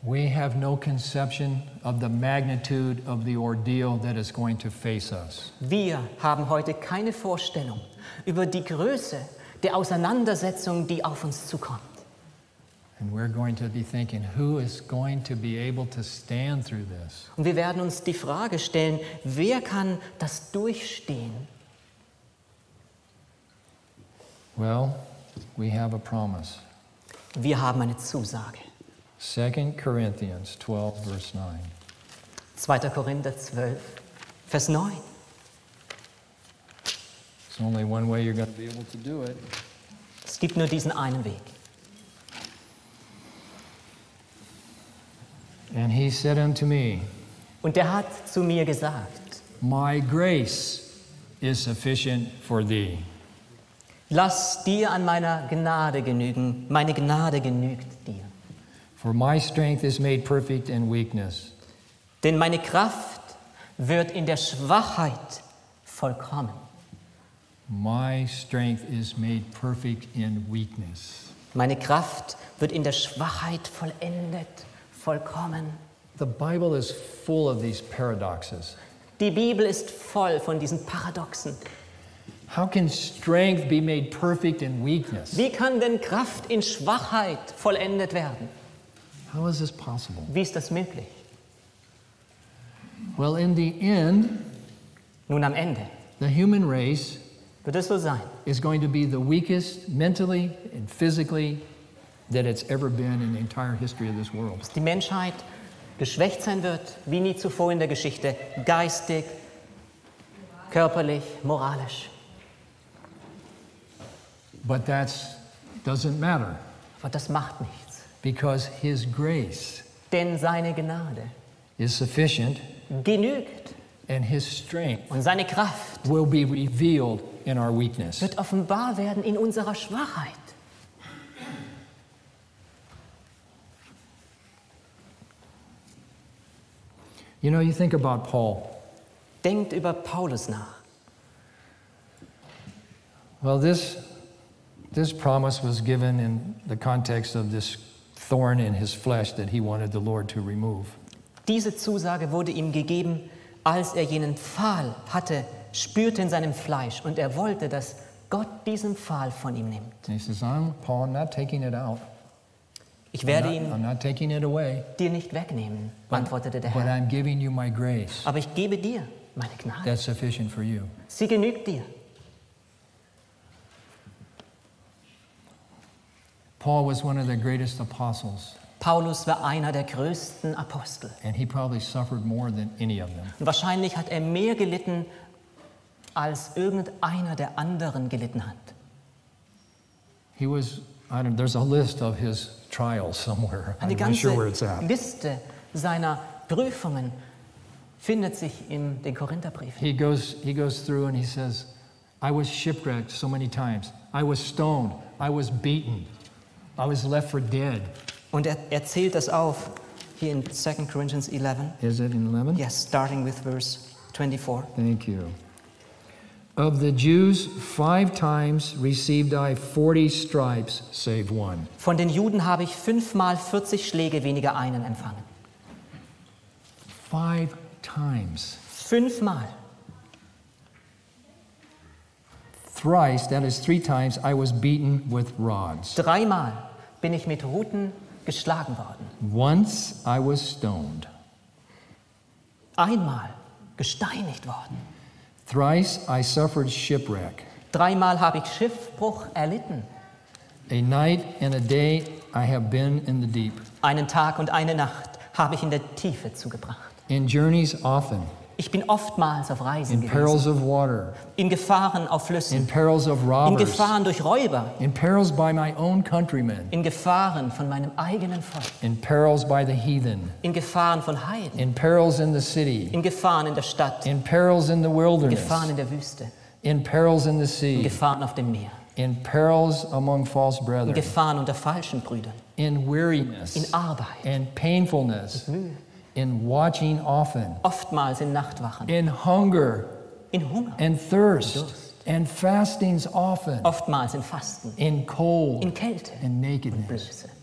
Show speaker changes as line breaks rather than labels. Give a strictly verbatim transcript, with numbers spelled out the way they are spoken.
We have no conception of the magnitude of the ordeal that is going to face us.
Wir haben heute keine Vorstellung über die Größe der Auseinandersetzung, die auf uns zukommt.
And we're going to be thinking, who is going to be able to stand through this?
Und wir werden uns die Frage stellen, wer kann das durchstehen?
Well, we have a promise.
Wir haben eine Zusage.
Second Corinthians twelve, verse nine.
zweiter Korinther zwölf, Vers neun.
There's only one way you're going to be able to do it.
Es gibt nur diesen einen Weg.
And he said unto me,
Und er hat zu mir gesagt,
My grace is sufficient for thee.
lass dir an meiner Gnade genügen, meine Gnade genügt dir.
For my strength is made perfect in weakness.
Denn meine Kraft wird in der Schwachheit vollkommen.
My strength is made perfect in weakness.
Meine Kraft wird in der Schwachheit vollendet, vollkommen.
The Bible is full of these paradoxes.
Die Bibel ist voll von diesen Paradoxen.
How can strength be made perfect in weakness?
Wie kann denn Kraft in Schwachheit vollendet werden?
How is this possible?
Wie ist das möglich?
Well, in the end,
Nun am Ende
the human race
wird es so sein,
is going to be the weakest mentally and physically that it's ever been in the entire history of this world.
dass die Menschheit geschwächt sein wird, wie nie zuvor in der Geschichte, geistig, körperlich, moralisch.
But that doesn't matter
Aber das macht nichts,
because His grace
denn seine Gnade
is sufficient
genügt
and His strength
und seine Kraft
will be revealed in our weakness.
wird offenbar werden in unserer Schwachheit.
You know, you think about Paul.
Denkt über Paulus nach.
Well, this, this promise was given in the context of this thorn in his flesh that he wanted the Lord to remove.
Diese Zusage wurde ihm gegeben, als er jenen Pfahl hatte, spürte in seinem Fleisch und er wollte, dass Gott diesen Pfahl von ihm nimmt.
And he says, I'm, Paul, I'm not taking it out.
Ich
I'm
werde
not,
ihn
I'm not taking it away,
dir nicht wegnehmen,
but,
antwortete der
but
Herr.
I'm giving you my grace.
Aber ich gebe dir meine Gnade.
That's sufficient for you.
Sie genügt dir.
Paul was one of the greatest apostles,
Paulus war einer der größten Apostel.
and he probably suffered more than any of them.
Und wahrscheinlich hat er mehr gelitten, als irgendeiner der anderen gelitten hat.
He was, I don't, there's a list of his trials somewhere.
Eine
I'm not sure where it's
ganze
at.
Liste seiner Prüfungen findet sich in den Korintherbriefen.
He goes, he goes through and he says, I was shipwrecked so many times. I was stoned. I was beaten. I was left for dead.
Und er, er zählt das auf hier in Second Corinthians eleven.
Is it in eleven?
Yes, starting with verse twenty-four.
Thank you. Of the Jews, five times received I forty stripes, save one.
Von den Juden habe ich fünfmal vierzig Schläge weniger einen empfangen.
Five times.
Fünfmal.
Thrice, that is three times, I was beaten with rods.
Dreimal bin ich mit Ruten geschlagen worden.
Once I was stoned.
Einmal gesteinigt worden.
Thrice I suffered shipwreck.
Dreimal habe ich Schiffbruch erlitten.
A night and a day I have been in the deep.
Einen Tag und eine Nacht habe ich in der Tiefe zugebracht.
In journeys often.
Ich bin oftmals auf Reisen
In
gewesen.
perils of water.
In Gefahren auf
In
Flüssen.
perils of
In
robbers.
Gefahren durch Räuber.
In perils by my own countrymen.
In Gefahren von meinem eigenen Volk.
In perils by the heathen.
In Gefahren von Heiden.
In perils in the city.
In Gefahren in der Stadt.
In perils in the
In
wilderness.
Gefahren in der Wüste.
In perils in the
In
sea.
Gefahren auf dem Meer.
In perils among false
In
brethren.
Gefahren unter falschen Brüdern.
In weariness.
In Arbeit.
And painfulness.
Mühe.
In watching often.
Oftmals in Nachtwachen.
In hunger.
In Hunger.
And thirst.
Durst.
And fastings often.
Oftmals in Fasten.
In cold.
In Kälte.
And
Und
nakedness.
Blöße.